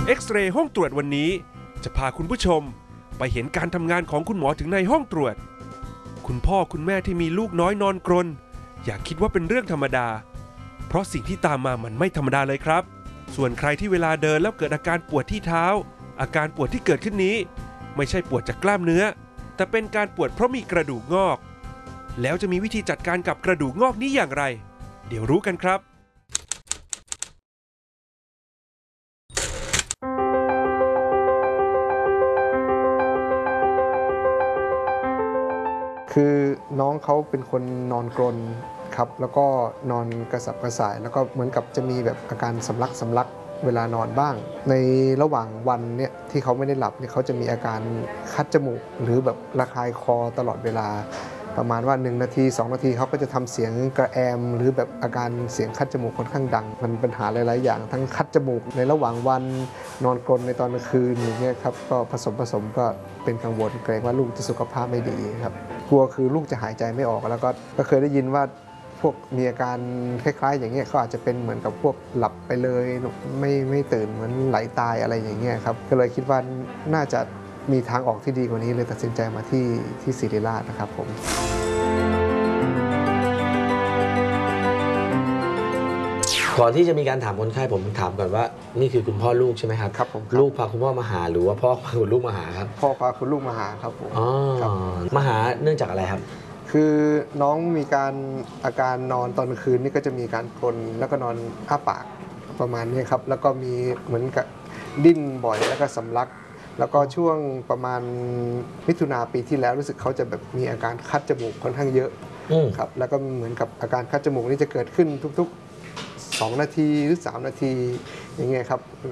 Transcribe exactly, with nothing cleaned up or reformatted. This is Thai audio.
เอ็กซเรย์ห้องตรวจวันนี้จะพาคุณผู้ชมไปเห็นการทำงานของคุณหมอถึงในห้องตรวจคุณพ่อคุณแม่ที่มีลูกน้อยนอนกรนอย่าคิดว่าเป็นเรื่องธรรมดาเพราะสิ่งที่ตามมามันไม่ธรรมดาเลยครับส่วนใครที่เวลาเดินแล้วเกิดอาการปวดที่เท้าอาการปวดที่เกิดขึ้นนี้ไม่ใช่ปวดจากกล้ามเนื้อแต่เป็นการปวดเพราะมีกระดูกงอกแล้วจะมีวิธีจัดการกับกระดูกงอกนี้อย่างไรเดี๋ยวรู้กันครับคือน้องเขาเป็นคนนอนกรนครับแล้วก็นอนกระสับกระส่ายแล้วก็เหมือนกับจะมีแบบอาการสำลักสำลักเวลานอนบ้างในระหว่างวันเนี่ยที่เขาไม่ได้หลับเนี่ยเขาจะมีอาการคัดจมูกหรือแบบระคายคอตลอดเวลาประมาณว่าหนึ่งนาทีสองนาทีเขาก็จะทำเสียงกระแอมหรือแบบอาการเสียงคัดจมูกค่อนข้างดังมันปัญหาหลายๆอย่างทั้งคัดจมูกในระหว่างวันนอนกรนในตอนกลางคืนอย่างเงี้ยครับก็ผสมผสมก็เป็นกังวลเกรงว่าลูกจะสุขภาพไม่ดีครับกลัวคือลูกจะหายใจไม่ออกแล้วก็ก็เคยได้ยินว่าพวกมีอาการคล้ายๆอย่างเงี้ยเขาอาจจะเป็นเหมือนกับพวกหลับไปเลยไม่ไม่ตื่นเหมือนไหลตายอะไรอย่างเงี้ยครับก็เลยคิดว่าน่าจะมีทางออกที่ดีกว่านี้เลยตัดสินใจมาที่ที่ศิริราชนะครับผมก่อนที่จะมีการถามคนไข้ผมถามก่อนว่านี่คือคุณพ่อลูกใช่ไหมครับครับผมลูกพาคุณพ่อมาหาหรือว่าพ่อพาคุณลูกมาหาครับพ่อพาคุณลูกมาหาครับผมอ๋อมาหาเนื่องจากอะไรครับคือน้องมีการอาการนอนตอนกลางคืนนี่ก็จะมีการกรนแล้วก็นอนอ้าปากประมาณนี้ครับแล้วก็มีเหมือนกับดิ้นบ่อยแล้วก็สำลักแล้วก็ช่วงประมาณมิถุนาปีที่แล้วรู้สึกเขาจะแบบมีอาการคัดจมูกค่อนข้างเยอะครับแล้วก็เหมือนกับอาการคัดจมูกนี่จะเกิดขึ้นทุกๆสองนาทีหรือสามนาทีอย่างเงี้ยครับ